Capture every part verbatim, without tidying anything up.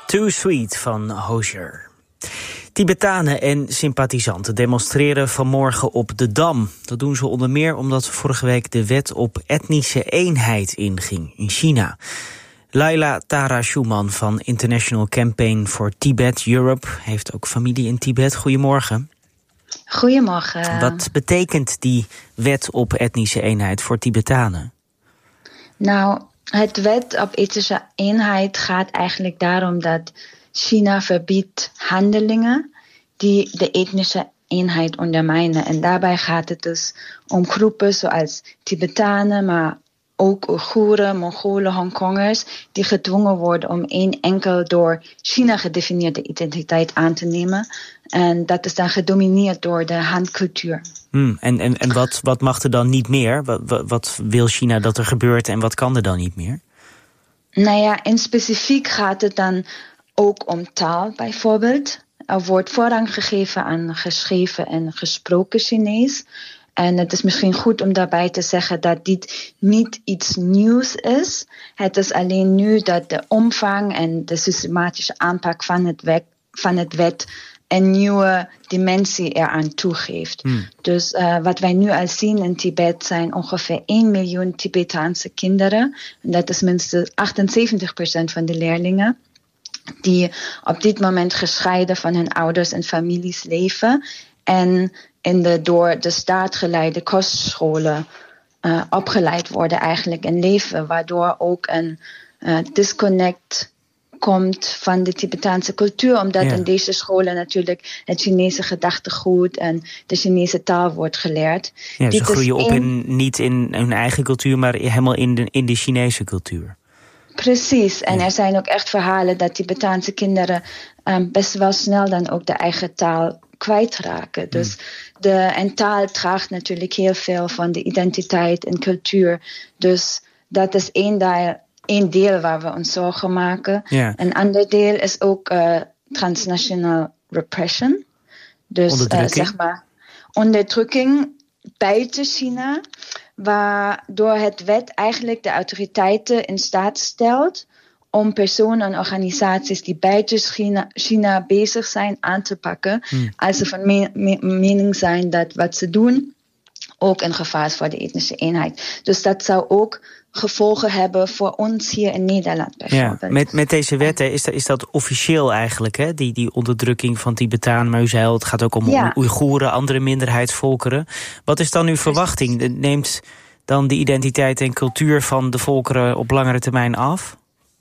Too Sweet van Hozier. Tibetanen en sympathisanten demonstreren vanmorgen op de Dam. Dat doen ze onder meer omdat vorige week de wet op etnische eenheid inging in China. Laila Tara Schumann van International Campaign for Tibet Europe heeft ook familie in Tibet. Goedemorgen. Goedemorgen. Wat betekent die wet op etnische eenheid voor Tibetanen? Nou, het wet op etnische eenheid gaat eigenlijk daarom dat China verbiedt handelingen die de etnische eenheid ondermijnen. En daarbij gaat het dus om groepen zoals Tibetanen, maar ook Oeigoeren, Mongolen, Hongkongers, die gedwongen worden om één enkel door China gedefinieerde identiteit aan te nemen. En dat is dan gedomineerd door de Han-cultuur. Hmm, en en, en wat, wat mag er dan niet meer? Wat, wat, wat wil China dat er gebeurt en wat kan er dan niet meer? Nou ja, in specifiek gaat het dan ook om taal bijvoorbeeld. Er wordt voorrang gegeven aan geschreven en gesproken Chinees. En het is misschien goed om daarbij te zeggen dat dit niet iets nieuws is. Het is alleen nu dat de omvang en de systematische aanpak van het wet, van het wet een nieuwe dimensie eraan toegeeft. Hmm. Dus uh, wat wij nu al zien in Tibet zijn ongeveer één miljoen Tibetaanse kinderen. En dat is minstens achtenzeventig procent van de leerlingen die op dit moment gescheiden van hun ouders en families leven en in de door de staat geleide kostscholen uh, opgeleid worden eigenlijk en leven, waardoor ook een uh, disconnect komt van de Tibetaanse cultuur, omdat ja. in deze scholen natuurlijk het Chinese gedachtegoed en de Chinese taal wordt geleerd. Ja, ze groeien op in, niet in hun eigen cultuur, maar helemaal in de, in de Chinese cultuur. Precies, en ja. er zijn ook echt verhalen dat Tibetaanse kinderen um, best wel snel dan ook de eigen taal kwijtraken. Dus hmm. de, en taal draagt natuurlijk heel veel van de identiteit en cultuur. Dus dat is één deel, één deel waar we ons zorgen maken. Ja. Een ander deel is ook uh, transnational repression. Dus onderdrukking. Uh, zeg maar onderdrukking buiten China, waardoor het wet eigenlijk de autoriteiten in staat stelt om personen en organisaties die buiten China, China bezig zijn aan te pakken, hmm. als ze van me, me, mening zijn dat wat ze doen ook een gevaar is voor de etnische eenheid. Dus dat zou ook gevolgen hebben voor ons hier in Nederland bijvoorbeeld. Ja, met, met deze wetten is dat, is dat officieel eigenlijk, hè? Die, die onderdrukking van Tibetanen, maar u zei al, het gaat ook om ja. Oeigoeren, andere minderheidsvolkeren. Wat is dan uw verwachting? Neemt dan de identiteit en cultuur van de volkeren op langere termijn af?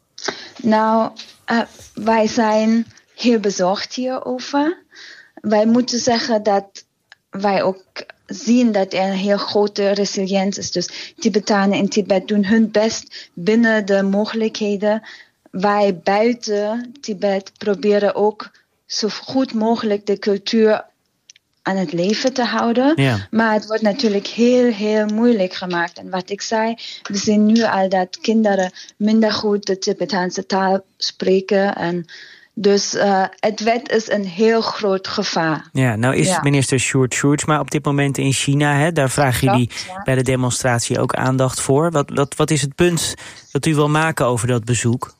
Nou, uh, wij zijn heel bezorgd hierover. Wij moeten zeggen dat wij ook zien dat er een heel grote resiliëntie is. Dus Tibetanen in Tibet doen hun best binnen de mogelijkheden. Wij buiten Tibet proberen ook zo goed mogelijk de cultuur aan het leven te houden. Ja. Maar het wordt natuurlijk heel, heel moeilijk gemaakt. En wat ik zei, we zien nu al dat kinderen minder goed de Tibetaanse taal spreken. En dus uh, het wet is een heel groot gevaar. Ja, nou is ja. minister Sjoerd Sjoerdsma op dit moment in China. Hè? Daar vragen jullie ja. bij de demonstratie ook aandacht voor. Wat, wat, wat is het punt dat u wil maken over dat bezoek?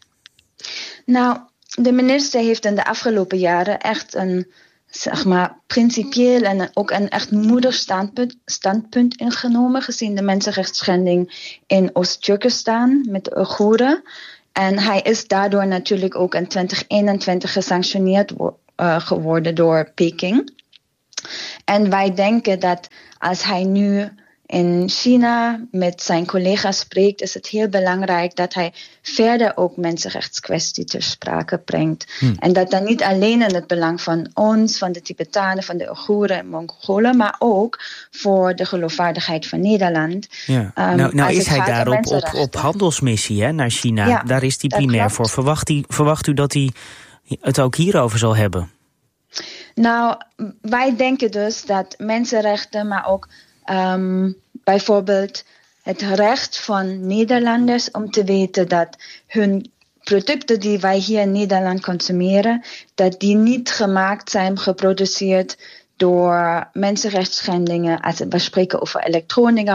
Nou, de minister heeft in de afgelopen jaren echt een, zeg maar, principieel en ook een echt moedig standpunt, standpunt ingenomen, gezien de mensenrechtsschending in Oost-Turkestan met de Oeigoeren. En hij is daardoor natuurlijk ook in twintig eenentwintig gesanctioneerd wo- uh, geworden door Peking. En wij denken dat als hij nu in China met zijn collega's spreekt, is het heel belangrijk dat hij verder ook mensenrechtskwestie ter sprake brengt. Hmm. En dat dan niet alleen in het belang van ons, van de Tibetanen, van de Oeigoeren en Mongolen, maar ook voor de geloofwaardigheid van Nederland. Ja. Um, nou nou is hij daarop op, op handelsmissie hè, naar China. Ja, daar is hij primair voor. Verwacht, hij, verwacht u dat hij het ook hierover zal hebben? Nou, wij denken dus dat mensenrechten, maar ook Um, bijvoorbeeld het recht van Nederlanders om te weten dat hun producten die wij hier in Nederland consumeren, dat die niet gemaakt zijn, geproduceerd door mensenrechtsschendingen, als we spreken over elektronica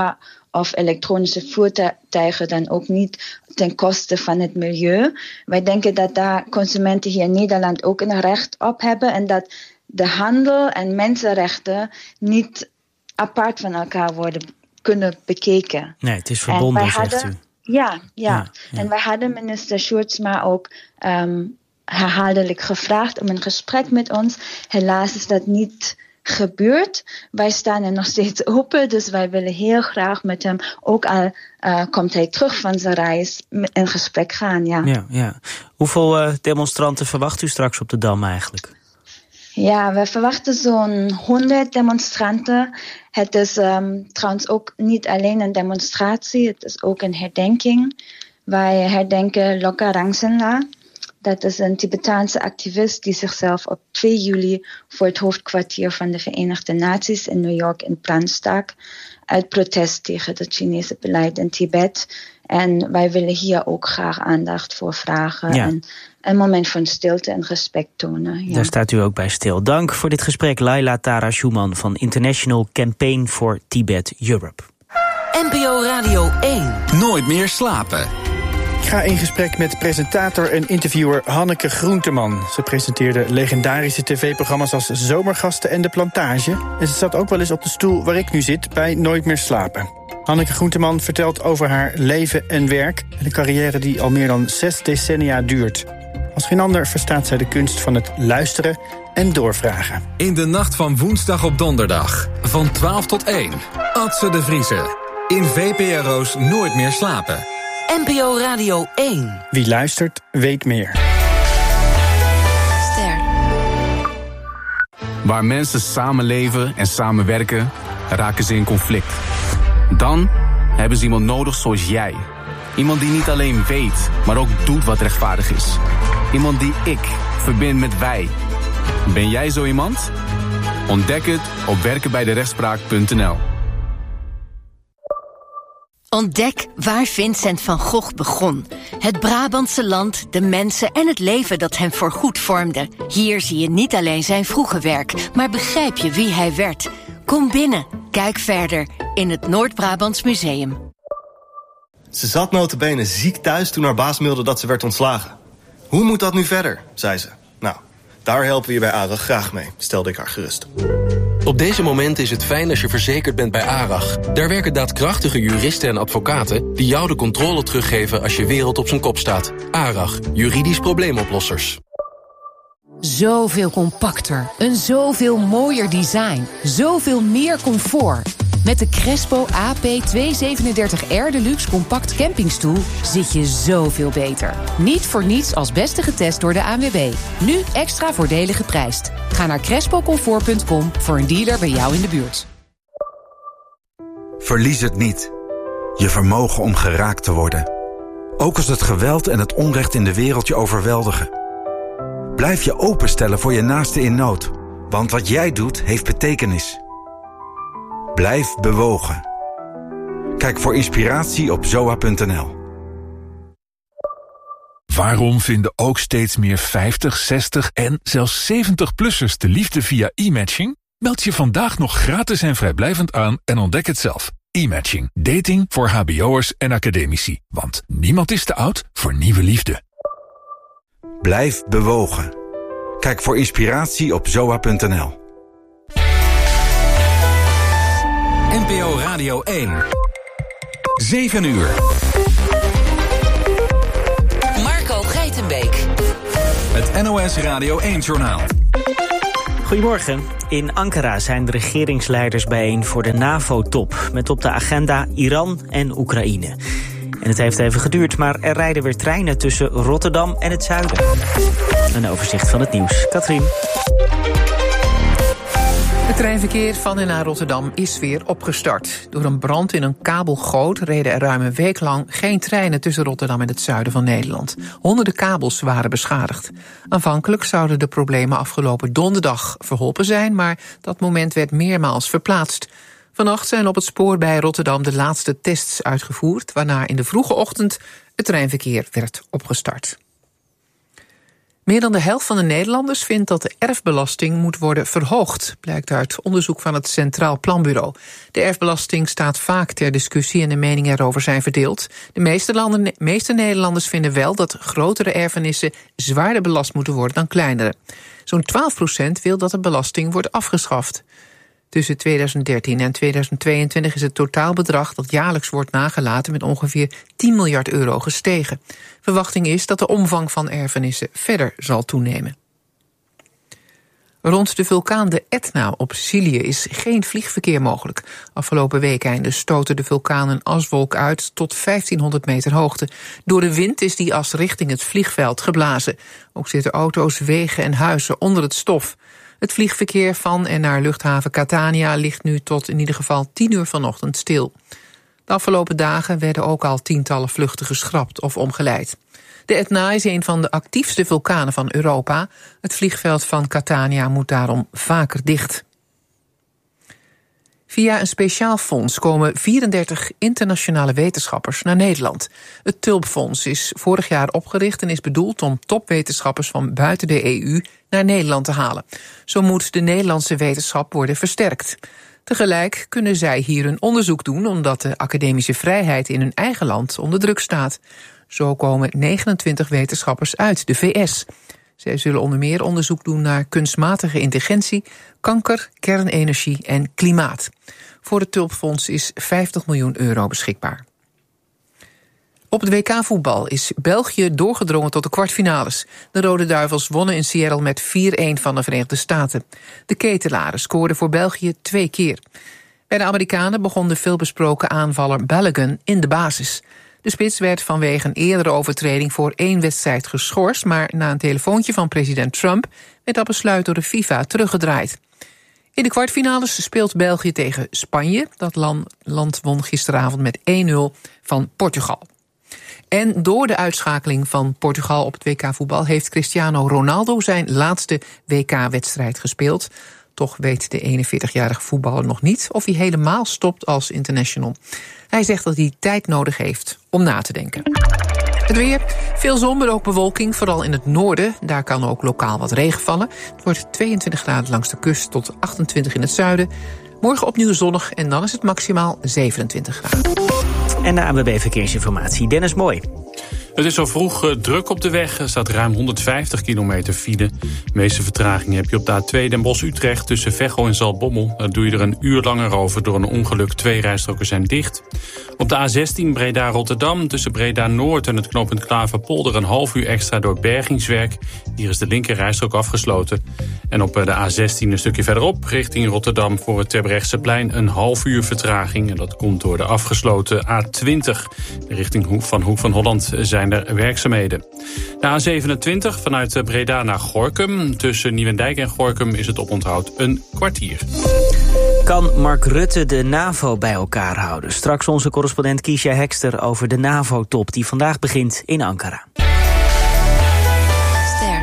of elektronische voertuigen dan ook niet ten koste van het milieu. Wij denken dat daar consumenten hier in Nederland ook een recht op hebben en dat de handel en mensenrechten niet apart van elkaar worden kunnen bekeken. Nee, het is verbonden, zegt hadden, u. Ja, ja, ja, ja. En wij hadden minister Sjoerdsma ook um, herhaaldelijk gevraagd om een gesprek met ons. Helaas is dat niet gebeurd. Wij staan er nog steeds open, dus wij willen heel graag met hem, ook al uh, komt hij terug van zijn reis, in gesprek gaan. Ja. Ja, ja. Hoeveel uh, demonstranten verwacht u straks op de Dam eigenlijk? Ja, we verwachten zo'n honderd demonstranten. Het is um, trouwens ook niet alleen een demonstratie, het is ook een herdenking. Wij herdenken Loka Rangsenla. Dat is een Tibetaanse activist die zichzelf op twee juli voor het hoofdkwartier van de Verenigde Naties in New York in brand stak uit protest tegen het Chinese beleid in Tibet. En wij willen hier ook graag aandacht voor vragen ja. en een moment van stilte en respect tonen. Ja. Daar staat u ook bij stil. Dank voor dit gesprek, Laila Tara Schumann van International Campaign for Tibet Europe. N P O Radio één. Nooit meer slapen. Ik ga in gesprek met presentator en interviewer Hanneke Groenteman. Ze presenteerde legendarische tv-programma's als Zomergasten en De Plantage. En ze zat ook wel eens op de stoel waar ik nu zit, bij Nooit meer slapen. Hanneke Groenteman vertelt over haar leven en werk en een carrière die al meer dan zes decennia duurt. Als geen ander verstaat zij de kunst van het luisteren en doorvragen. In de nacht van woensdag op donderdag, van twaalf tot één. Adse de Vriese. In V P R O's Nooit meer slapen. N P O Radio één. Wie luistert, weet meer. Ster. Waar mensen samenleven en samenwerken, raken ze in conflict. Dan hebben ze iemand nodig zoals jij. Iemand die niet alleen weet, maar ook doet wat rechtvaardig is. Iemand die ik verbind met wij. Ben jij zo iemand? Ontdek het op werken bij de rechtspraak punt n l. Ontdek waar Vincent van Gogh begon. Het Brabantse land, de mensen en het leven dat hem voorgoed vormde. Hier zie je niet alleen zijn vroege werk, maar begrijp je wie hij werd. Kom binnen, kijk verder in het Noord-Brabants Museum. Ze zat nota bene ziek thuis toen haar baas mailde dat ze werd ontslagen. Hoe moet dat nu verder, zei ze. Nou, daar helpen we je bij ARAG graag mee, stelde ik haar gerust. Op deze momenten is het fijn als je verzekerd bent bij ARAG. Daar werken daadkrachtige juristen en advocaten die jou de controle teruggeven als je wereld op zijn kop staat. ARAG, juridisch probleemoplossers. Zoveel compacter, een zoveel mooier design, zoveel meer comfort. Met de Crespo A P tweehonderdzevenendertig R Deluxe compact campingstoel zit je zoveel beter. Niet voor niets als beste getest door de A N W B. Nu extra voordelig geprijsd. Ga naar crespo comfort punt com voor een dealer bij jou in de buurt. Verlies het niet. Je vermogen om geraakt te worden. Ook als het geweld en het onrecht in de wereld je overweldigen. Blijf je openstellen voor je naaste in nood. Want wat jij doet, heeft betekenis. Blijf bewogen. Kijk voor inspiratie op zoa punt n l. Waarom vinden ook steeds meer vijftig, zestig en zelfs zeventig-plussers de liefde via e-matching? Meld je vandaag nog gratis en vrijblijvend aan en ontdek het zelf. E-matching. Dating voor hbo'ers en academici. Want niemand is te oud voor nieuwe liefde. Blijf bewogen. Kijk voor inspiratie op zoa punt n l. N P O Radio één. zeven uur. Marco Geitenbeek. Het N O S Radio één-journaal. Goedemorgen. In Ankara zijn de regeringsleiders bijeen voor de NAVO-top. Met op de agenda Iran en Oekraïne. En het heeft even geduurd, maar er rijden weer treinen tussen Rotterdam en het zuiden. Een overzicht van het nieuws. Katrien. Het treinverkeer van en naar Rotterdam is weer opgestart. Door een brand in een kabelgoot reden er ruim een week lang geen treinen tussen Rotterdam en het zuiden van Nederland. Honderden kabels waren beschadigd. Aanvankelijk zouden de problemen afgelopen donderdag verholpen zijn, maar dat moment werd meermaals verplaatst. Vannacht zijn op het spoor bij Rotterdam de laatste tests uitgevoerd, waarna in de vroege ochtend het treinverkeer werd opgestart. Meer dan de helft van de Nederlanders vindt dat de erfbelasting moet worden verhoogd, blijkt uit onderzoek van het Centraal Planbureau. De erfbelasting staat vaak ter discussie en de meningen erover zijn verdeeld. De meeste, landen, meeste Nederlanders vinden wel dat grotere erfenissen zwaarder belast moeten worden dan kleinere. Zo'n twaalf procent wil dat de belasting wordt afgeschaft. Tussen tweeduizend dertien en tweeduizend tweeëntwintig is het totaalbedrag dat jaarlijks wordt nagelaten met ongeveer tien miljard euro gestegen. Verwachting is dat de omvang van erfenissen verder zal toenemen. Rond de vulkaan de Etna op Sicilië is geen vliegverkeer mogelijk. Afgelopen weekende stootte de vulkaan een aswolk uit tot vijftienhonderd meter hoogte. Door de wind is die as richting het vliegveld geblazen. Ook zitten auto's, wegen en huizen onder het stof. Het vliegverkeer van en naar luchthaven Catania ligt nu tot in ieder geval tien uur vanochtend stil. De afgelopen dagen werden ook al tientallen vluchten geschrapt of omgeleid. De Etna is een van de actiefste vulkanen van Europa. Het vliegveld van Catania moet daarom vaker dicht. Via een speciaal fonds komen vierendertig internationale wetenschappers naar Nederland. Het Tulpfonds is vorig jaar opgericht en is bedoeld om topwetenschappers van buiten de E U naar Nederland te halen. Zo moet de Nederlandse wetenschap worden versterkt. Tegelijk kunnen zij hier hun onderzoek doen omdat de academische vrijheid in hun eigen land onder druk staat. Zo komen negenentwintig wetenschappers uit de V S. Zij zullen onder meer onderzoek doen naar kunstmatige intelligentie, kanker, kernenergie en klimaat. Voor het Tulpfonds is vijftig miljoen euro beschikbaar. Op het W K-voetbal is België doorgedrongen tot de kwartfinales. De Rode Duivels wonnen in Seattle met vier-een van de Verenigde Staten. De ketelaren scoorden voor België twee keer. Bij de Amerikanen begon de veelbesproken aanvaller Balogun in de basis. De spits werd vanwege een eerdere overtreding voor één wedstrijd geschorst, maar na een telefoontje van president Trump werd dat besluit door de FIFA teruggedraaid. In de kwartfinales speelt België tegen Spanje. Dat land won gisteravond met één nul van Portugal. En door de uitschakeling van Portugal op het W K-voetbal heeft Cristiano Ronaldo zijn laatste W K-wedstrijd gespeeld. Toch weet de eenenveertigjarige voetballer nog niet of hij helemaal stopt als international. Hij zegt dat hij tijd nodig heeft om na te denken. Het weer, veel zon, maar ook bewolking, vooral in het noorden. Daar kan ook lokaal wat regen vallen. Het wordt tweeëntwintig graden langs de kust tot achtentwintig in het zuiden. Morgen opnieuw zonnig en dan is het maximaal zevenentwintig graden. En de A N W B Verkeersinformatie, Dennis Mooi. Het is al vroeg uh, druk op de weg. Er staat ruim honderdvijftig kilometer file. De meeste vertraging heb je op de A twee Den Bosch-Utrecht tussen Veghel en Zaltbommel. Daar doe je er een uur langer over door een ongeluk. Twee rijstroken zijn dicht. Op de A zestien Breda-Rotterdam tussen Breda-Noord en het knooppunt Klaverpolder een half uur extra door bergingswerk. Hier is de linker rijstrook afgesloten. En op de A zestien een stukje verderop richting Rotterdam voor het Terbrechtseplein een half uur vertraging. En dat komt door de afgesloten A twintig. De richting van Hoek van Holland zijn er werkzaamheden. De A zevenentwintig vanuit Breda naar Gorinchem. Tussen Nieuwendijk en Gorinchem is het oponthoud een kwartier. Kan Mark Rutte de NAVO bij elkaar houden? Straks onze correspondent Kiesja Hekster over de NAVO-top die vandaag begint in Ankara. Ster.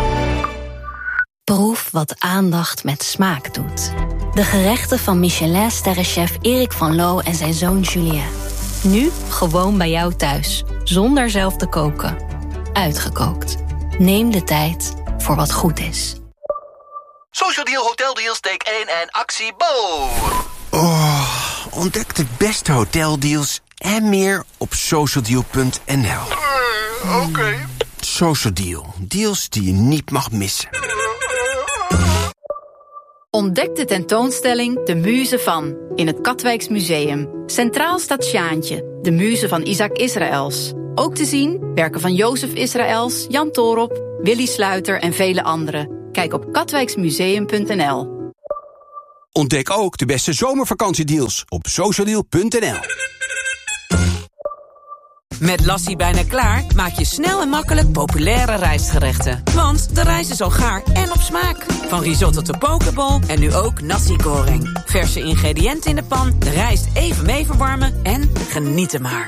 Proef wat aandacht met smaak doet. De gerechten van Michelin-sterrenchef Erik van Loo en zijn zoon Julien. Nu gewoon bij jou thuis, zonder zelf te koken. Uitgekookt. Neem de tijd voor wat goed is. Social Deal, Hotel Deals, take één en actie Bo! Oh, ontdek de beste hoteldeals en meer op socialdeal punt n l. Uh, Oké. Okay. Social Deal, deals die je niet mag missen. Ontdek de tentoonstelling De Muze van in het Katwijks Museum. Centraal staat Sjaantje, de muze van Isaac Israëls. Ook te zien werken van Jozef Israëls, Jan Toorop, Willy Sluiter en vele anderen. Kijk op katwijksmuseum punt n l. Ontdek ook de beste zomervakantiedeals op socialdeal punt n l. Met Lassie bijna klaar maak je snel en makkelijk populaire rijstgerechten. Want de rijst is al gaar en op smaak. Van risotto tot pokeball en nu ook nasi goreng. Verse ingrediënten in de pan, de rijst even mee verwarmen en genieten maar.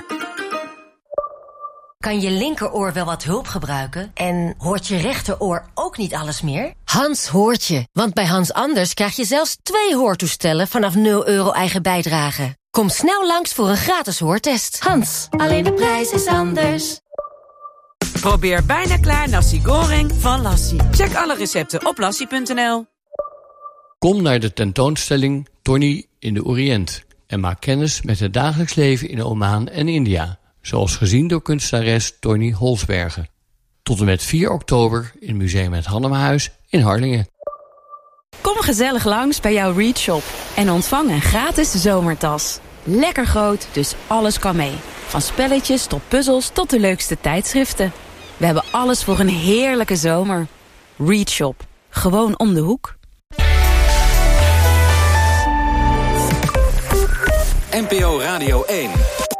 Kan je linkeroor wel wat hulp gebruiken? En hoort je rechteroor ook niet alles meer? Hans hoort je, want bij Hans Anders krijg je zelfs twee hoortoestellen vanaf nul euro eigen bijdrage. Kom snel langs voor een gratis hoortest. Hans, alleen de prijs is anders. Probeer bijna klaar nasi goreng van Lassie. Check alle recepten op lassie punt n l. Kom naar de tentoonstelling Tony in de Oriënt en maak kennis met het dagelijks leven in Oman en India, zoals gezien door kunstenares Tony Holsbergen. Tot en met vier oktober in Museum het Hannemehuis in Harlingen. Kom gezellig langs bij jouw Read Shop en ontvang een gratis zomertas. Lekker groot, dus alles kan mee. Van spelletjes tot puzzels tot de leukste tijdschriften. We hebben alles voor een heerlijke zomer. Read Shop. Gewoon om de hoek. N P O Radio één.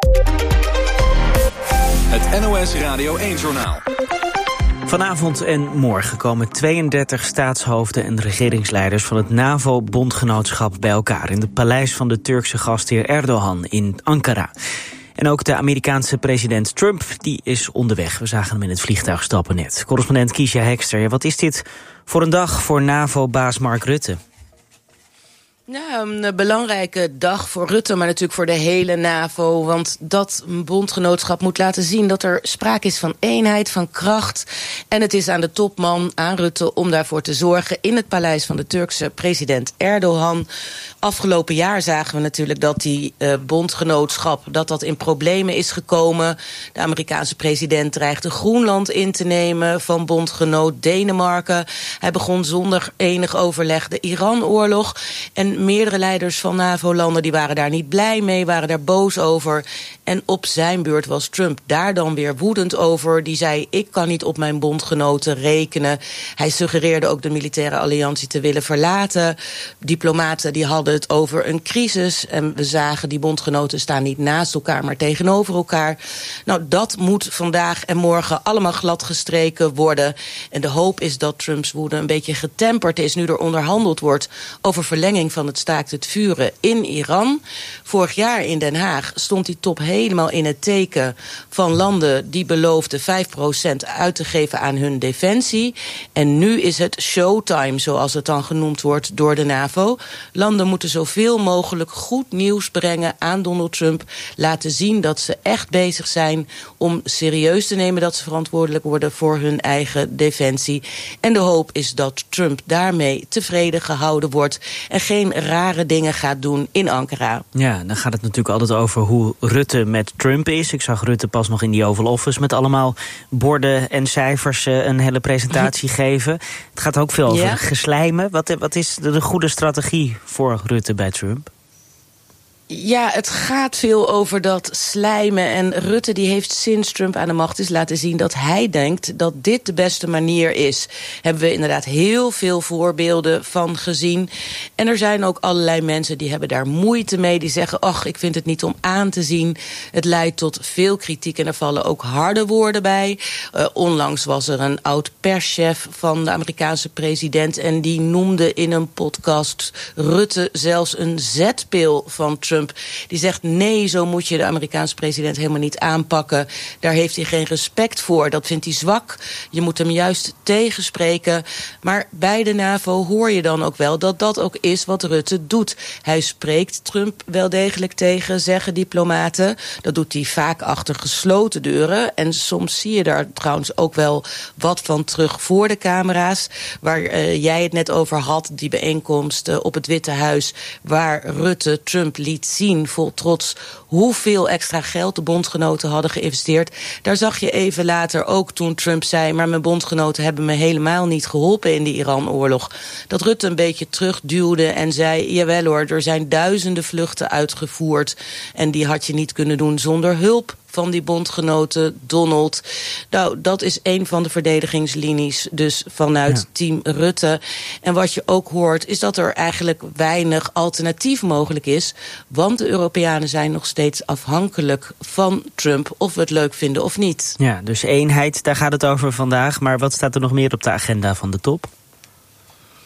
Het N O S Radio één-journaal. Vanavond en morgen komen tweeëndertig staatshoofden en regeringsleiders van het NAVO-bondgenootschap bij elkaar in het paleis van de Turkse gastheer Erdogan in Ankara. En ook de Amerikaanse president Trump die is onderweg. We zagen hem in het vliegtuig stappen net. Correspondent Kiesja Hekster, wat is dit voor een dag voor NAVO-baas Mark Rutte? Nou, een belangrijke dag voor Rutte, maar natuurlijk voor de hele NAVO. Want dat bondgenootschap moet laten zien dat er sprake is van eenheid, van kracht. En het is aan de topman, aan Rutte, om daarvoor te zorgen in het paleis van de Turkse president Erdogan. Afgelopen jaar zagen we natuurlijk dat die uh, bondgenootschap dat dat in problemen is gekomen. De Amerikaanse president dreigde Groenland in te nemen van bondgenoot Denemarken. Hij begon zonder enig overleg de Iran-oorlog. En meerdere leiders van NAVO-landen die waren daar niet blij mee, waren daar boos over. En op zijn beurt was Trump daar dan weer woedend over. Die zei, ik kan niet op mijn bondgenoten rekenen. Hij suggereerde ook de militaire alliantie te willen verlaten. Diplomaten die hadden het over een crisis. En we zagen, die bondgenoten staan niet naast elkaar, maar tegenover elkaar. Nou, dat moet vandaag en morgen allemaal gladgestreken worden. En de hoop is dat Trumps woede een beetje getemperd is nu er onderhandeld wordt over verlenging van het staakt het vuren in Iran. Vorig jaar in Den Haag stond die top helemaal in het teken van landen die beloofden vijf procent uit te geven aan hun defensie. En nu is het showtime, zoals het dan genoemd wordt door de NAVO. Landen moeten zoveel mogelijk goed nieuws brengen aan Donald Trump. Laten zien dat ze echt bezig zijn om serieus te nemen dat ze verantwoordelijk worden voor hun eigen defensie. En de hoop is dat Trump daarmee tevreden gehouden wordt en geen rare dingen gaat doen in Ankara. Ja, dan gaat het natuurlijk altijd over hoe Rutte met Trump is. Ik zag Rutte pas nog in die Oval Office met allemaal borden en cijfers een hele presentatie geven. Het gaat ook veel over ja. geslijmen. Wat, wat is de, de goede strategie voor Rutte bij Trump? Ja, het gaat veel over dat slijmen. En Rutte die heeft sinds Trump aan de macht is laten zien dat hij denkt dat dit de beste manier is. Hebben we inderdaad heel veel voorbeelden van gezien. En er zijn ook allerlei mensen die hebben daar moeite mee. Die zeggen, ach, ik vind het niet om aan te zien. Het leidt tot veel kritiek en er vallen ook harde woorden bij. Uh, onlangs was er een oud perschef van de Amerikaanse president en die noemde in een podcast Rutte zelfs een zetpil van Trump. Die zegt, nee, zo moet je de Amerikaanse president helemaal niet aanpakken. Daar heeft hij geen respect voor. Dat vindt hij zwak. Je moet hem juist tegenspreken. Maar bij de NAVO hoor je dan ook wel dat dat ook is wat Rutte doet. Hij spreekt Trump wel degelijk tegen, zeggen diplomaten. Dat doet hij vaak achter gesloten deuren. En soms zie je daar trouwens ook wel wat van terug voor de camera's. Waar uh, jij het net over had, die bijeenkomst uh, op het Witte Huis, waar Rutte Trump liet zien vol trots hoeveel extra geld de bondgenoten hadden geïnvesteerd. Daar zag je even later ook toen Trump zei, maar mijn bondgenoten hebben me helemaal niet geholpen in de Iran-oorlog. Dat Rutte een beetje terugduwde en zei, jawel hoor, er zijn duizenden vluchten uitgevoerd en die had je niet kunnen doen zonder hulp van die bondgenoten, Donald. Nou, dat is een van de verdedigingslinies dus vanuit ja. team Rutte. En wat je ook hoort, is dat er eigenlijk weinig alternatief mogelijk is, want de Europeanen zijn nog steeds afhankelijk van Trump, of we het leuk vinden of niet. Ja, dus eenheid, daar gaat het over vandaag. Maar wat staat er nog meer op de agenda van de top?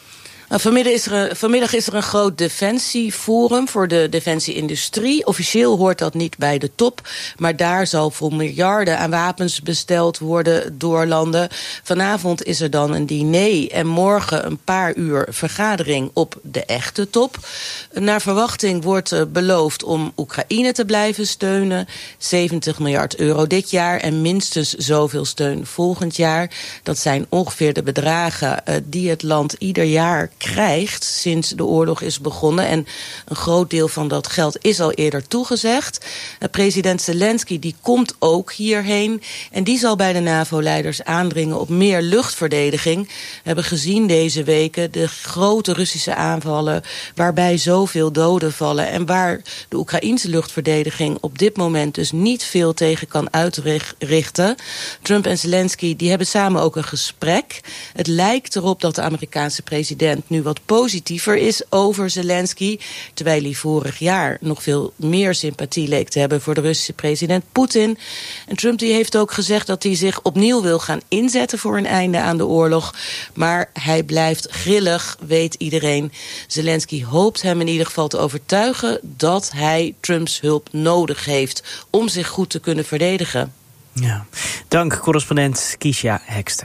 Nou, vanmiddag, is er een, vanmiddag is er een groot defensieforum voor de defensieindustrie. Officieel hoort dat niet bij de top, maar daar zal voor miljarden aan wapens besteld worden door landen. Vanavond is er dan een diner en morgen een paar uur vergadering op de echte top. Naar verwachting wordt beloofd om Oekraïne te blijven steunen. zeventig miljard euro dit jaar en minstens zoveel steun volgend jaar. Dat zijn ongeveer de bedragen uh, die het land ieder jaar krijgt sinds de oorlog is begonnen. En een groot deel van dat geld is al eerder toegezegd. Uh, president Zelensky die komt ook hierheen. En die zal bij de NAVO-leiders aandringen op meer luchtverdediging. We hebben gezien deze weken de grote Russische aanvallen waarbij zoveel doden vallen. En waar de Oekraïense luchtverdediging op dit moment dus niet veel tegen kan uitrichten. Trump en Zelensky die hebben samen ook een gesprek. Het lijkt erop dat de Amerikaanse president nu wat positiever is over Zelensky, terwijl hij vorig jaar nog veel meer sympathie leek te hebben voor de Russische president Poetin. En Trump die heeft ook gezegd dat hij zich opnieuw wil gaan inzetten voor een einde aan de oorlog. Maar hij blijft grillig, weet iedereen. Zelensky hoopt hem in ieder geval te overtuigen dat hij Trumps hulp nodig heeft om zich goed te kunnen verdedigen. Ja, dank correspondent Kiesja Hekster.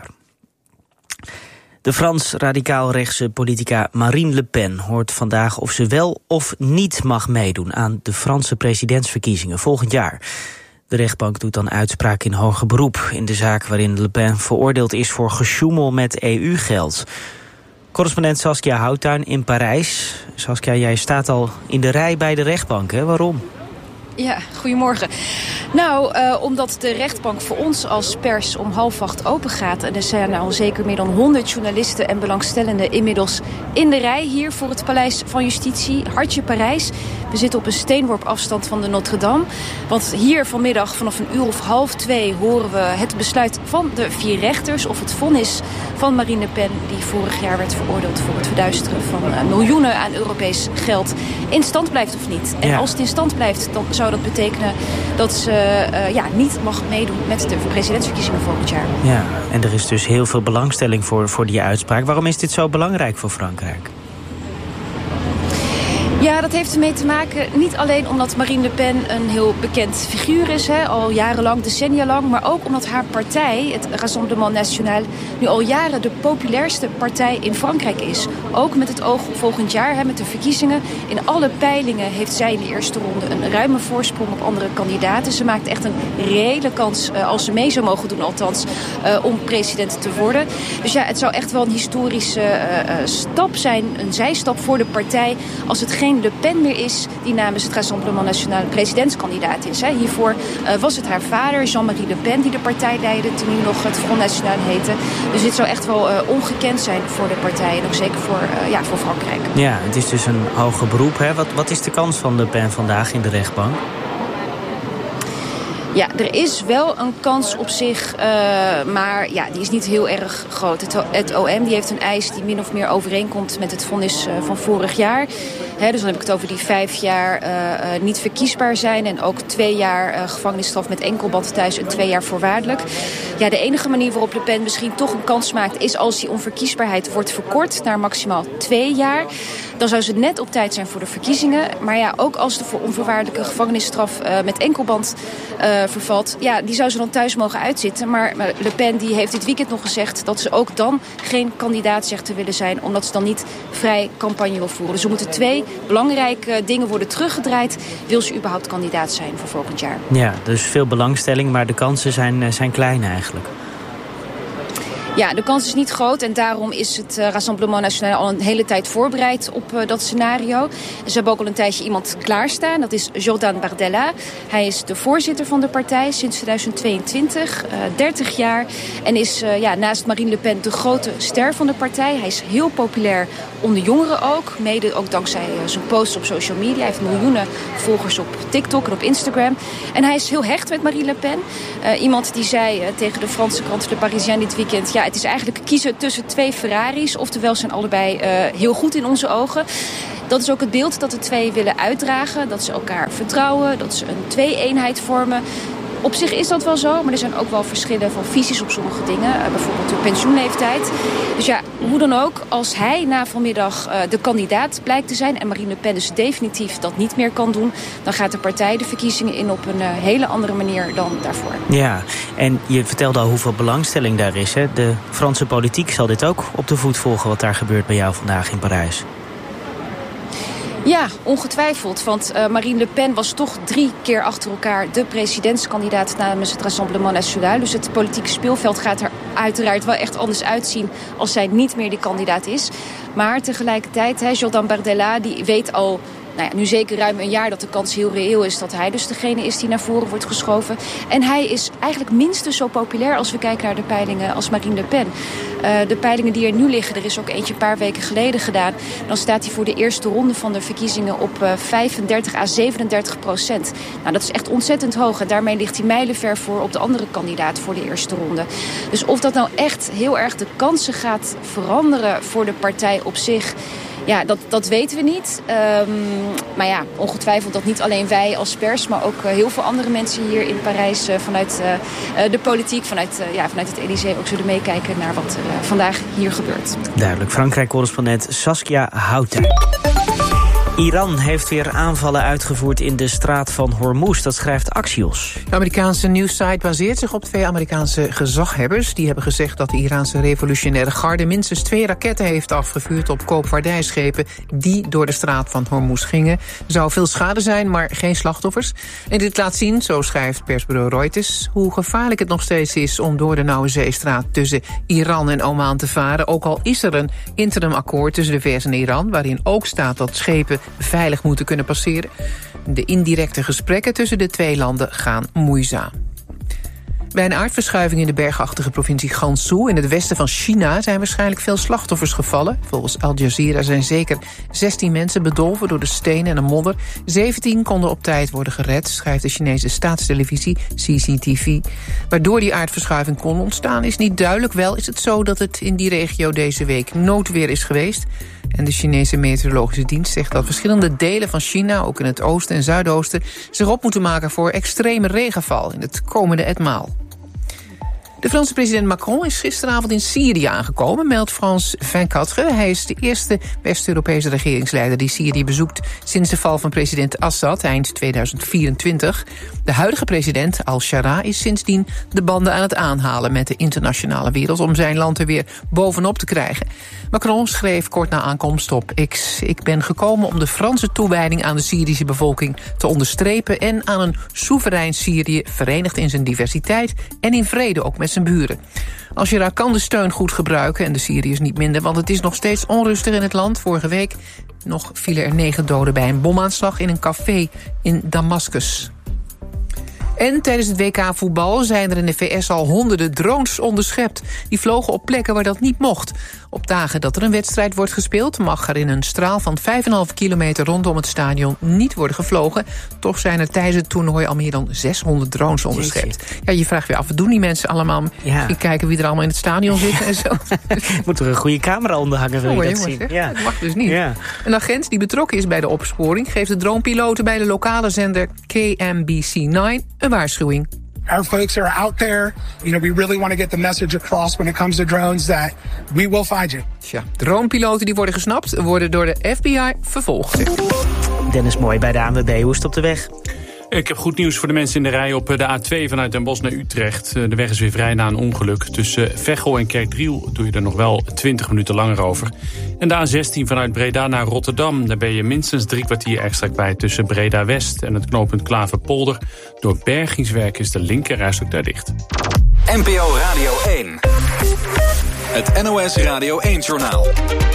De Frans-radicaal-rechtse politica Marine Le Pen hoort vandaag of ze wel of niet mag meedoen aan de Franse presidentsverkiezingen volgend jaar. De rechtbank doet dan uitspraak in hoger beroep in de zaak waarin Le Pen veroordeeld is voor gesjoemel met E U-geld. Correspondent Saskia Houttuin in Parijs. Saskia, jij staat al in de rij bij de rechtbank, hè? Waarom? Ja, goedemorgen. Nou, uh, omdat de rechtbank voor ons als pers om half acht open gaat. En er zijn al zeker meer dan honderd journalisten en belangstellenden inmiddels in de rij hier voor het Paleis van Justitie. Hartje Parijs. We zitten op een steenworp afstand van de Notre-Dame. Want hier vanmiddag vanaf een uur of half twee horen we het besluit van de vier rechters of het vonnis van Marine Le Pen, die vorig jaar werd veroordeeld voor het verduisteren van uh, miljoenen aan Europees geld, in stand blijft of niet. En ja. als het in stand blijft, dan zou dat betekenen dat ze uh, ja, niet mag meedoen met de presidentsverkiezingen volgend jaar. Ja, en er is dus heel veel belangstelling voor, voor die uitspraak. Waarom is dit zo belangrijk voor Frankrijk? Ja, dat heeft ermee te maken niet alleen omdat Marine Le Pen een heel bekend figuur is, hè, al jarenlang, decennia lang, maar ook omdat haar partij, het Rassemblement National, nu al jaren de populairste partij in Frankrijk is. Ook met het oog op volgend jaar, hè, met de verkiezingen. In alle peilingen heeft zij in de eerste ronde een ruime voorsprong op andere kandidaten. Ze maakt echt een reële kans, uh, als ze mee zou mogen doen althans, uh, om president te worden. Dus ja, het zou echt wel een historische uh, uh, stap zijn, een zijstap voor de partij, als het geen Le Pen meer is die namens het Rassemblement National presidentskandidaat is. Hè. Hiervoor uh, was het haar vader, Jean-Marie Le Pen, die de partij leidde, toen nu nog het Front National heette. Dus dit zou echt wel uh, ongekend zijn voor de partij en ook zeker voor, uh, ja, voor Frankrijk. Ja, het is dus een hoger beroep. Hè. Wat, wat is de kans van Le Pen vandaag in de rechtbank? Ja, er is wel een kans op zich, uh, maar ja, die is niet heel erg groot. Het, het O M die heeft een eis die min of meer overeenkomt met het vonnis uh, van vorig jaar. He, dus dan heb ik het over die vijf jaar uh, uh, niet verkiesbaar zijn en ook twee jaar uh, gevangenisstraf met enkelband thuis en twee jaar voorwaardelijk. Ja, de enige manier waarop Le Pen misschien toch een kans maakt is als die onverkiesbaarheid wordt verkort naar maximaal twee jaar. Dan zou ze net op tijd zijn voor de verkiezingen. Maar ja, ook als de voor onvoorwaardelijke gevangenisstraf uh, met enkelband uh, vervalt, ja, die zou ze dan thuis mogen uitzitten. Maar, maar Le Pen die heeft dit weekend nog gezegd dat ze ook dan geen kandidaat zegt te willen zijn, omdat ze dan niet vrij campagne wil voeren. Dus er moeten twee belangrijke dingen worden teruggedraaid, wil ze überhaupt kandidaat zijn voor volgend jaar. Ja, dus veel belangstelling, maar de kansen zijn, zijn klein eigenlijk. Ja, de kans is niet groot en daarom is het uh, Rassemblement National al een hele tijd voorbereid op uh, dat scenario. Ze hebben ook al een tijdje iemand klaarstaan, dat is Jordan Bardella. Hij is de voorzitter van de partij sinds tweeduizend tweeëntwintig, uh, dertig jaar. En is uh, ja, naast Marine Le Pen de grote ster van de partij. Hij is heel populair onder jongeren ook, mede ook dankzij uh, zijn posts op social media. Hij heeft miljoenen volgers op TikTok en op Instagram. En hij is heel hecht met Marine Le Pen. Uh, iemand die zei uh, tegen de Franse krant Le Parisien dit weekend, ja, het is eigenlijk kiezen tussen twee Ferraris. Oftewel zijn allebei uh, heel goed in onze ogen. Dat is ook het beeld dat de twee willen uitdragen. Dat ze elkaar vertrouwen. Dat ze een twee-eenheid vormen. Op zich is dat wel zo, maar er zijn ook wel verschillen van visies op sommige dingen. Uh, bijvoorbeeld de pensioenleeftijd. Dus ja, hoe dan ook, als hij na vanmiddag uh, de kandidaat blijkt te zijn en Marine Le Pen dus definitief dat niet meer kan doen, dan gaat de partij de verkiezingen in op een uh, hele andere manier dan daarvoor. Ja, en je vertelde al hoeveel belangstelling daar is. Hè? De Franse politiek zal dit ook op de voet volgen wat daar gebeurt bij jou vandaag in Parijs. Ja, ongetwijfeld. Want uh, Marine Le Pen was toch drie keer achter elkaar de presidentskandidaat namens het Rassemblement National. Dus het politieke speelveld gaat er uiteraard wel echt anders uitzien als zij niet meer die kandidaat is. Maar tegelijkertijd, hè, Jordan Bardella, die weet al, nou ja, nu zeker ruim een jaar dat de kans heel reëel is dat hij dus degene is die naar voren wordt geschoven. En hij is eigenlijk minstens zo populair als we kijken naar de peilingen als Marine Le Pen. Uh, de peilingen die er nu liggen, er is ook eentje een paar weken geleden gedaan. Dan staat hij voor de eerste ronde van de verkiezingen op uh, vijfendertig à zevenendertig procent. Nou, dat is echt ontzettend hoog. En daarmee ligt hij mijlenver voor op de andere kandidaat voor de eerste ronde. Dus of dat nou echt heel erg de kansen gaat veranderen voor de partij op zich, ja, dat, dat weten we niet. Um, maar ja, ongetwijfeld dat niet alleen wij als pers, maar ook uh, heel veel andere mensen hier in Parijs uh, vanuit uh, uh, de politiek, vanuit, uh, ja, vanuit het Elysée ook zullen meekijken naar wat er uh, vandaag hier gebeurt. Duidelijk. Frankrijk-correspondent Saskia Houten. Iran heeft weer aanvallen uitgevoerd in de straat van Hormuz. Dat schrijft Axios. De Amerikaanse nieuwssite baseert zich op twee Amerikaanse gezaghebbers. Die hebben gezegd dat de Iraanse revolutionaire garde minstens twee raketten heeft afgevuurd op koopvaardijschepen die door de straat van Hormuz gingen. Er zou veel schade zijn, maar geen slachtoffers. En dit laat zien, zo schrijft persbureau Reuters, hoe gevaarlijk het nog steeds is om door de Nauwe Zeestraat tussen Iran en Oman te varen. Ook al is er een interimakkoord tussen de V S en Iran, waarin ook staat dat schepen veilig moeten kunnen passeren. De indirecte gesprekken tussen de twee landen gaan moeizaam. Bij een aardverschuiving in de bergachtige provincie Gansu in het westen van China zijn waarschijnlijk veel slachtoffers gevallen. Volgens Al Jazeera zijn zeker zestien mensen bedolven door de stenen en de modder. zeventien konden op tijd worden gered, schrijft de Chinese staatstelevisie C C T V. Waardoor die aardverschuiving kon ontstaan is niet duidelijk. Wel is het zo dat het in die regio deze week noodweer is geweest. En de Chinese meteorologische dienst zegt dat verschillende delen van China, ook in het oosten en zuidoosten, zich op moeten maken voor extreme regenval in het komende etmaal. De Franse president Macron is gisteravond in Syrië aangekomen, meldt France vijfentwintig. Hij is de eerste West-Europese regeringsleider die Syrië bezoekt sinds de val van president Assad eind tweeduizend vierentwintig. De huidige president Al-Shara is sindsdien de banden aan het aanhalen met de internationale wereld om zijn land er weer bovenop te krijgen. Macron schreef kort na aankomst op X: ik ben gekomen om de Franse toewijding aan de Syrische bevolking te onderstrepen en aan een soeverein Syrië, verenigd in zijn diversiteit en in vrede ook met zijn buren. Al-Shara kan de steun goed gebruiken en de Syriërs niet minder, want het is nog steeds onrustig in het land. Vorige week nog vielen er negen doden bij een bomaanslag in een café in Damascus. En tijdens het W K-voetbal zijn er in de V S al honderden drones onderschept. Die vlogen op plekken waar dat niet mocht. Op dagen dat er een wedstrijd wordt gespeeld, mag er in een straal van vijf komma vijf kilometer rondom het stadion niet worden gevlogen. Toch zijn er tijdens het toernooi al meer dan zeshonderd drones onderschept. Ja, je vraagt weer af, wat doen die mensen allemaal? Ja. Ik kijken wie er allemaal in het stadion zit en zo. Moet er een goede camera onder hangen, wil je oh, dat jongens, zien? Ja. Dat mag dus niet. Ja. Een agent die betrokken is bij de opsporing geeft de dronepiloten bij de lokale zender K M B C nine een waarschuwing. Our folks are out there. You know, we really want to get the message across when it comes to drones that we will find you. Tja, dronepiloten die worden gesnapt, worden door de F B I vervolgd. Dennis Mooi bij de A N W B, hoe is het op de weg? Ik heb goed nieuws voor de mensen in de rij op de A twee vanuit Den Bosch naar Utrecht. De weg is weer vrij na een ongeluk. Tussen Veghel en Kerkdriel doe je er nog wel twintig minuten langer over. En de A zestien vanuit Breda naar Rotterdam. Daar ben je minstens drie kwartier extra kwijt tussen Breda West en het knooppunt Klaverpolder. Door bergingswerk is de linkerrijstrook daar dicht. N P O Radio één. Het N O S Radio één-journaal.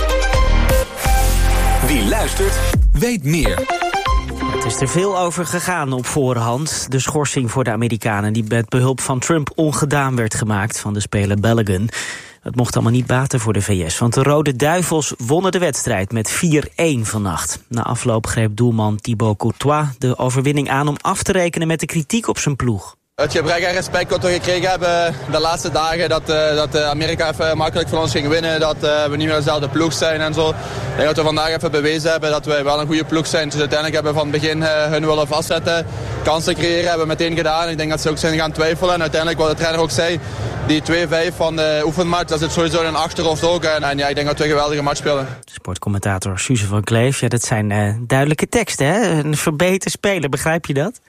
Wie luistert, weet meer. Het is er veel over gegaan op voorhand. De schorsing voor de Amerikanen die met behulp van Trump ongedaan werd gemaakt van de speler Balogun. Het mocht allemaal niet baten voor de V S, want de Rode Duivels wonnen de wedstrijd met vier een vannacht. Na afloop greep doelman Thibaut Courtois de overwinning aan om af te rekenen met de kritiek op zijn ploeg. Het gebrek aan respect dat we gekregen hebben de laatste dagen, dat, uh, dat uh, Amerika even makkelijk van ons ging winnen, dat uh, we niet meer dezelfde ploeg zijn en zo. Ik denk dat we vandaag even bewezen hebben dat we wel een goede ploeg zijn. Dus uiteindelijk hebben we van het begin uh, hun willen vastzetten, kansen creëren, hebben we meteen gedaan. Ik denk dat ze ook zijn gaan twijfelen en uiteindelijk wat de trainer ook zei, die twee vijf van de oefenmatch, dat zit sowieso in een achterhoofd ook. En, en ja, ik denk dat we een geweldige match spelen. Sportcommentator Suze van Kleef, ja, dat zijn uh, duidelijke teksten, hè? Een verbeterd speler, begrijp je dat?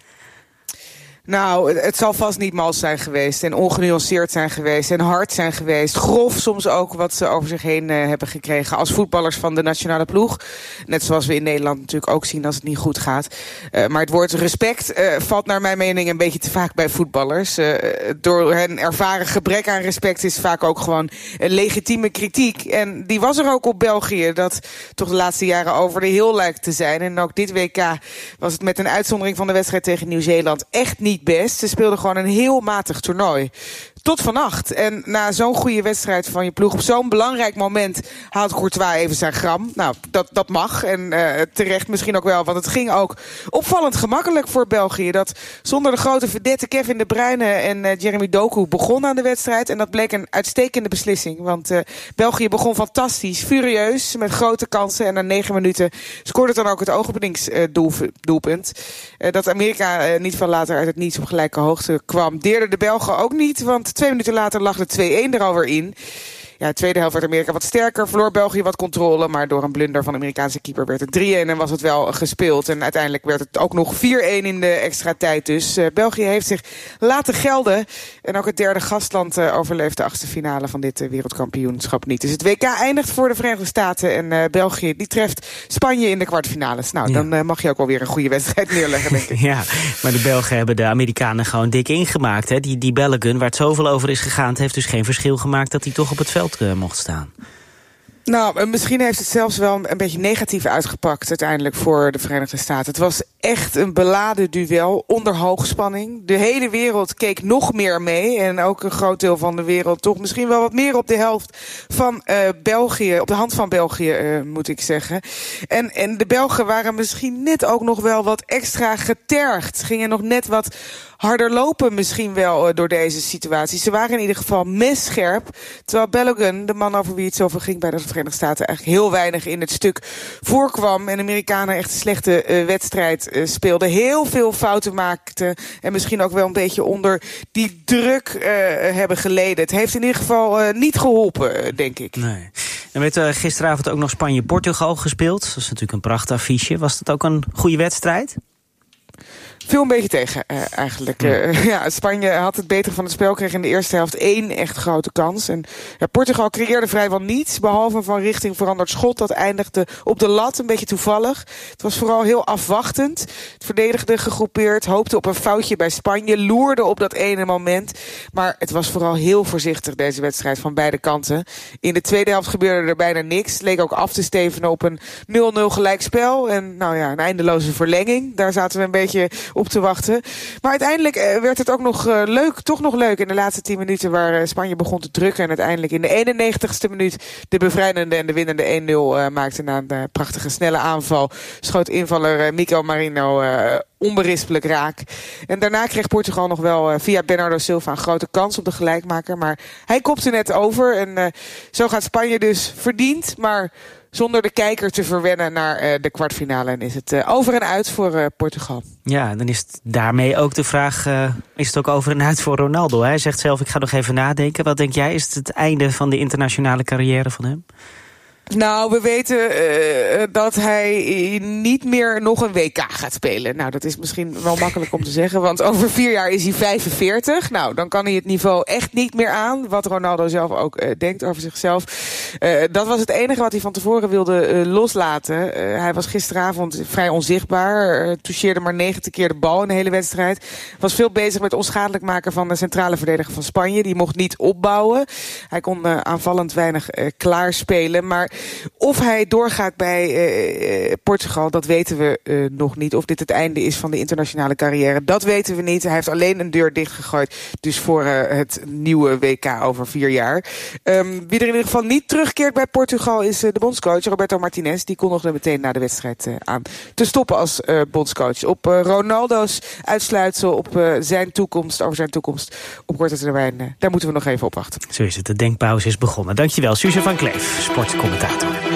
Nou, het zal vast niet mals zijn geweest en ongenuanceerd zijn geweest en hard zijn geweest. Grof soms ook wat ze over zich heen uh, hebben gekregen als voetballers van de nationale ploeg. Net zoals we in Nederland natuurlijk ook zien als het niet goed gaat. Uh, maar het woord respect uh, valt naar mijn mening een beetje te vaak bij voetballers. Uh, door hun ervaren gebrek aan respect is vaak ook gewoon een legitieme kritiek. En die was er ook op België, dat toch de laatste jaren over de heel lijkt te zijn. En ook dit W K was het met een uitzondering van de wedstrijd tegen Nieuw-Zeeland echt niet niet best. Ze speelden gewoon een heel matig toernooi. Tot vannacht. En na zo'n goede wedstrijd van je ploeg op zo'n belangrijk moment haalt Courtois even zijn gram. Nou, dat, dat mag. En uh, terecht misschien ook wel. Want het ging ook opvallend gemakkelijk voor België. Dat zonder de grote vedette Kevin De Bruyne en uh, Jeremy Doku begon aan de wedstrijd. En dat bleek een uitstekende beslissing. Want uh, België begon fantastisch, furieus, met grote kansen. En na negen minuten scoorde dan ook het openingsdoelpunt. Uh, dat Amerika uh, niet veel later uit het niets op gelijke hoogte kwam, deerde de Belgen ook niet. Want twee minuten later lag de twee-een er alweer in. Ja, de tweede helft werd Amerika wat sterker, verloor België wat controle, maar door een blunder van de Amerikaanse keeper werd het drie-een en was het wel gespeeld. En uiteindelijk werd het ook nog vier-een in de extra tijd. Dus uh, België heeft zich laten gelden. En ook het derde gastland uh, overleeft de achtste finale van dit uh, wereldkampioenschap niet. Dus het W K eindigt voor de Verenigde Staten en uh, België die treft Spanje in de kwartfinales. Nou, ja. dan uh, mag je ook wel weer een goede wedstrijd neerleggen, denk ik. Ja, maar de Belgen hebben de Amerikanen gewoon dik ingemaakt. Hè? Die, die Balogun, waar het zoveel over is gegaan, het heeft dus geen verschil gemaakt dat hij toch op het veld mocht staan. Nou, misschien heeft het zelfs wel een beetje negatief uitgepakt uiteindelijk voor de Verenigde Staten. Het was echt een beladen duel onder hoogspanning. De hele wereld keek nog meer mee en ook een groot deel van de wereld toch misschien wel wat meer op de helft van uh, België, op de hand van België uh, moet ik zeggen. En, en de Belgen waren misschien net ook nog wel wat extra getergd. Gingen nog net wat harder lopen misschien wel uh, door deze situatie. Ze waren in ieder geval messcherp. Terwijl Balogun, de man over wie het zoveel ging bij de Verenigde Staten, eigenlijk heel weinig in het stuk voorkwam. En de Amerikanen echt een slechte uh, wedstrijd uh, speelden. Heel veel fouten maakten. En misschien ook wel een beetje onder die druk uh, hebben geleden. Het heeft in ieder geval uh, niet geholpen, uh, denk ik. Nee. En werd uh, gisteravond ook nog Spanje-Portugal gespeeld. Dat is natuurlijk een prachtig affiche. Was dat ook een goede wedstrijd? Veel een beetje tegen, uh, eigenlijk. Uh, ja, Spanje had het beter van het spel, kreeg in de eerste helft één echt grote kans. En ja, Portugal creëerde vrijwel niets, behalve van richting veranderd schot. Dat eindigde op de lat, een beetje toevallig. Het was vooral heel afwachtend. Het verdedigde gegroepeerd, hoopte op een foutje bij Spanje, loerde op dat ene moment. Maar het was vooral heel voorzichtig, deze wedstrijd, van beide kanten. In de tweede helft gebeurde er bijna niks. Het leek ook af te stevenen op een nul-nul gelijkspel. En nou ja, een eindeloze verlenging. Daar zaten we een beetje op te wachten. Maar uiteindelijk uh, werd het ook nog uh, leuk, toch nog leuk in de laatste tien minuten waar uh, Spanje begon te drukken. En uiteindelijk in de eenennegentigste minuut de bevrijdende en de winnende één-nul uh, maakte na een uh, prachtige snelle aanval. Schoot invaller uh, Mikel Marino uh, onberispelijk raak. En daarna kreeg Portugal nog wel uh, via Bernardo Silva een grote kans op de gelijkmaker. Maar hij kopte net over. En uh, zo gaat Spanje dus verdiend, maar zonder de kijker te verwennen naar uh, de kwartfinale. En is het uh, over en uit voor uh, Portugal. Ja, dan is het daarmee ook de vraag, uh, is het ook over en uit voor Ronaldo? Hij zegt zelf, ik ga nog even nadenken. Wat denk jij, is het het einde van de internationale carrière van hem? Nou, we weten uh, dat hij niet meer nog een W K gaat spelen. Nou, dat is misschien wel makkelijk om te zeggen, want over vier jaar is hij vijfenveertig. Nou, dan kan hij het niveau echt niet meer aan, wat Ronaldo zelf ook uh, denkt over zichzelf. Uh, dat was het enige wat hij van tevoren wilde uh, loslaten. Uh, hij was gisteravond vrij onzichtbaar, uh, toucheerde maar negentig keer de bal in de hele wedstrijd. Was veel bezig met onschadelijk maken van de centrale verdediger van Spanje. Die mocht niet opbouwen. Hij kon uh, aanvallend weinig uh, klaarspelen, maar Of hij doorgaat bij uh, Portugal, dat weten we uh, nog niet. Of dit het einde is van de internationale carrière, dat weten we niet. Hij heeft alleen een deur dichtgegooid, dus voor uh, het nieuwe W K over vier jaar. Um, wie er in ieder geval niet terugkeert bij Portugal is uh, de bondscoach Roberto Martinez. Die kondigde meteen na de wedstrijd uh, aan te stoppen als uh, bondscoach. Op uh, Ronaldo's uitsluitsel, op uh, zijn toekomst, over zijn toekomst op korte termijn, uh, daar moeten we nog even op wachten. Zo is het, de denkpauze is begonnen. Dankjewel, Suze van Kleef, sportcommentator.